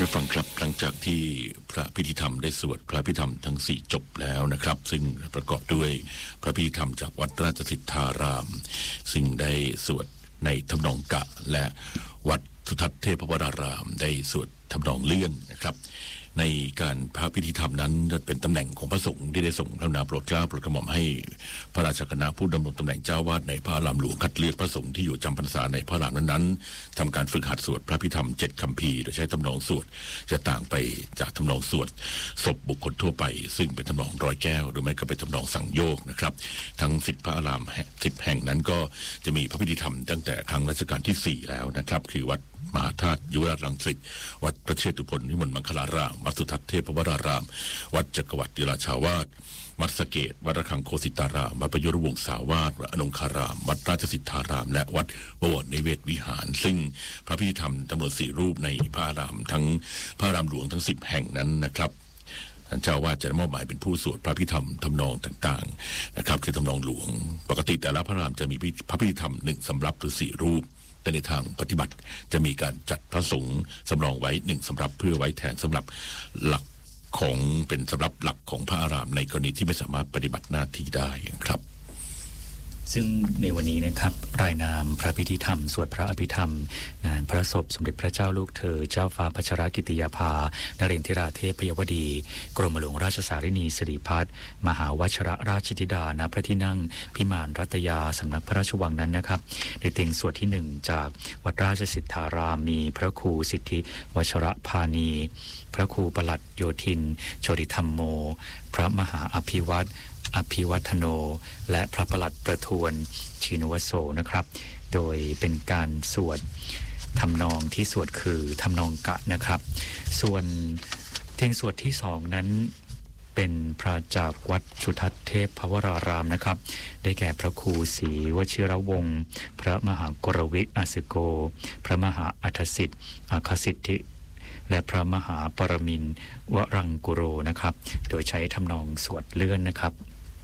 านผู้ฟังครับหลังจากที่พระพิธีธรรมได้สวดพระพิธีธรรมทั้ง4จบแล้วนะครับซึ่งประกอบด้วยพระพิธีธรรมจากวัดราชสิทธารามซึ่งได้สวดในทำนองกะและวัดสุทัศน์เทพวรารามได้สวดทำนองเลื่อนนะครับในการพระพิธีธรรมนั้นเป็นตำแหน่งของพระสงฆ์ที่ได้ส่งพระนามโปรดเกล้าโปรดกระหม่อมให้พระราชคณะผู้ดำรงตำแหน่งเจ้าวาดในพระอารามหลวงคัดเลือกพระสงฆ์ที่อยู่จำพรรษาในพระอารามนั้นๆทำการฝึกหัดสวดพระพิธรรม7 คัมภีร์โดยใช้ทำนองสวดจะต่างไปจากทำนองสวดศพบุคคลทั่วไปซึ่งเป็นทำนองร้อยแก้วหรือไม่ก็เป็นทำนองสั่งโยกนะครับทั้ง10 พระอาราม10 แห่งนั้นก็จะมีพระพิธีธรรมตั้งแต่ครั้งรัชกาลที่4แล้วนะครับคือวัดมหาธาตุยุวราชรังสิตวัดพระเชตุพนวิมลมังคลารามวัดสุทัศน์เทพวรารามวัดจักรวรรดิราชาวาสวัดสะเกษวัดระฆังโคสิตารามวัดประยุรวงศาวาสวัดอนงคารามวัดราชสิทธารามและวัดบวรนิเวศวิหารซึ่งพระพิธีธรรมจำนวน4 รูปในพระอารามทั้งพระอารามหลวงทั้ง10 แห่งนั้นนะครับท่านเจ้าวาดจะมอบหมายเป็นผู้สวดพระพิธรรมทำนองต่างๆนะครับคือทำนองหลวงปกติแต่ละพระอารามจะมีพระพิธีธรรม1 สำรับหรือ4 รูปแต่ในทางปฏิบัติจะมีการจัดพระสงฆ์สำรองไว้1 สำรับเพื่อไว้แทนสำหรับหลักของเป็นสำรับหลักของพระอารามในกรณีที่ไม่สามารถปฏิบัติหน้าที่ได้ครับซึ่งในวันนี้นะครับรายนามพระพิธีธรรมสวดพระอภิธรรมงานพระศพสมเด็จพระเจ้าลูกเธอเจ้าฟ้าพัชรกิติยาภานเรนทิราเทพยวดีกรมหลวงราชสารินีสิริพัฒน์มหาวชิรราชธิดาณพระที่นั่งพิมานรัตยาสำนักพระราชวังนั้นนะครับในเต็งสวดที่1จากวัดราชสิทธารามมีพระครูสิทธิวชรพานีพระครูปลัดโยธินโชติธรรมโมพระมหาอภิวัฒโนและพระปลัดประทวนชินวโสนะครับโดยเป็นการสวดทำนองที่สวดคือทำนองกะนะครับส่วนเทียงสวดที่2นั้นเป็นพระจากวัดสุทัศน์เทพวรารามนะครับได้แก่พระครูศรีวชิรวงศ์พระมหากรวิอาสิโกพระมหาอัฏฐสิทธิ์อาคสิทธิและพระมหาปรมินทร์วรังกุโรนะครับโดยใช้ทำนองสวดเลื่อนนะครับ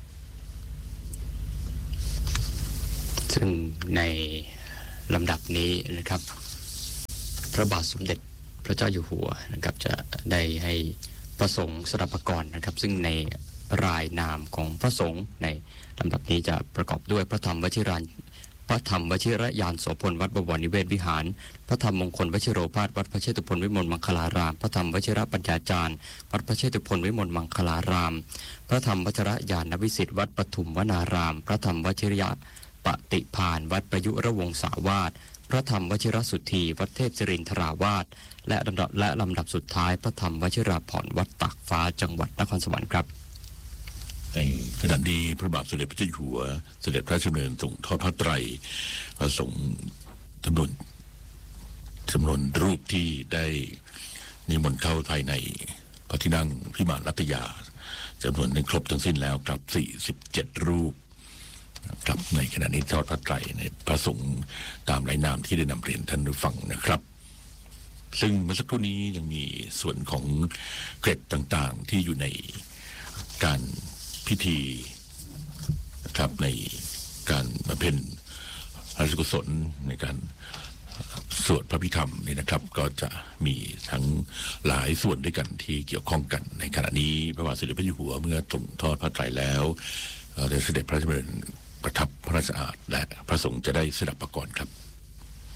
ซึ่งในลำดับนี้นะครับพระบาทสมเด็จพระเจ้าอยู่หัวนะครับจะได้ให้พระสงฆ์สดับกรนะครับซึ่งในรายนามของพระสงฆ์ในลำดับนี้จะประกอบด้วยพระธรรมวชิรยานโสพลวัดบวรนิเวศวิหารพระธรรมมงคลวชิโรภาสวัดพระเชตุพนวิมลมังคลารามพระธรรมวชิรปัญญาจารย์วัดพระเชตุพนวิมลมังคลารามพระธรรมวชิรญาณวิสิทธิ์วัดปทุมวนารามพระธรรมวชิรปฏิภาณวัดประยุรวงศาวาสพระธรรมวชิรสุทธีวัดเทพศิรินทราวาสและลำดับสุดท้ายพระธรรมวชิราภรณ์วัดตากฟ้าจังหวัดนครสวรรค์ครับในขณะนี้พระบาทสมเด็จพระเจ้าอยู่หัวเสด็จพระราชดำเนินส่งทอดพระไตรพระสงฆ์จำนวนรูปที่ได้นิมนต์เข้าภายในพระที่นั่งพิมานรัตยาจำนวนครบทั้งสิ้นแล้วครับ47 รูปครับในขณะนี้ทอดพระไตรในพระสงฆ์ตามรายนามที่ได้นำเรียนท่านผู้ฟังนะครับซึ่งเมื่อสักครู่นี้ยังมีส่วนของเกร็ดต่างๆที่อยู่ในการพิธีนะครับในการบำเพ็ญพระราชกุศลในการสวดพระพิธรรมนี่นะครับก็จะมีทั้งหลายส่วนด้วยกันที่เกี่ยวข้องกันในขณะนี้พระบาทสมเด็จพระเจ้าอยู่หัวเมื่อส่งทอดพระไตรแล้วได้เสด็จพระราชดำเนินประทับพระราชอาณาและพระสงฆ์จะได้สดับประกรณ์ครับ